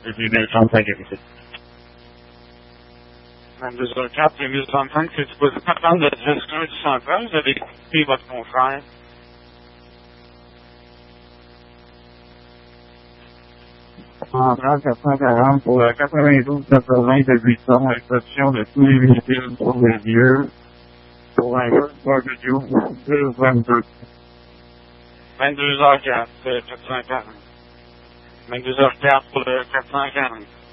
depuis 1935 ici. 22h04, 2035, c'est supposé attendre le gestion du central, vous avez coupé votre confrère. Central 440 pour 92-80 de 800, exception de tous les véhicules pour les lieux, pour un jeu de barbecue, 22. 22h04, 440. 22h04 pour le 440.